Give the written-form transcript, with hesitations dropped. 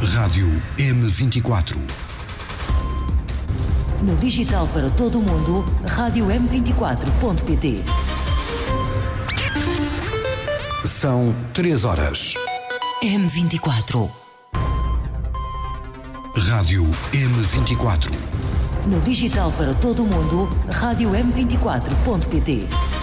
Rádio M24. No digital para todo o mundo, Rádio M24.pt. São 3 horas. M24. Rádio M24. No digital para todo o mundo, Rádio M24.pt.